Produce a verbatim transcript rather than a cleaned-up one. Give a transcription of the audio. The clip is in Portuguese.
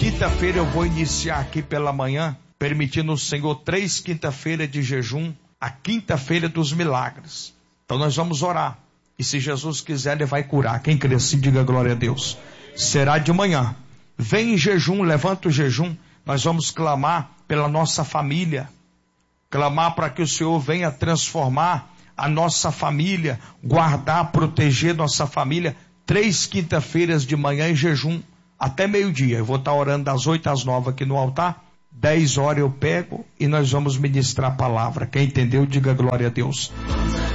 Quinta-feira eu vou iniciar aqui pela manhã, permitindo o Senhor três quinta-feiras de jejum, a quinta-feira dos milagres. Então nós vamos orar. E se Jesus quiser, Ele vai curar. Quem crê assim, diga glória a Deus. Será de manhã. Vem em jejum, levanta o jejum. Nós vamos clamar pela nossa família. Clamar para que o Senhor venha transformar a nossa família, guardar, proteger nossa família. Três quinta-feiras de manhã em jejum, até meio-dia. Eu vou estar orando das oito às nove aqui no altar. Dez horas eu pego e nós vamos ministrar a palavra. Quem entendeu, diga glória a Deus.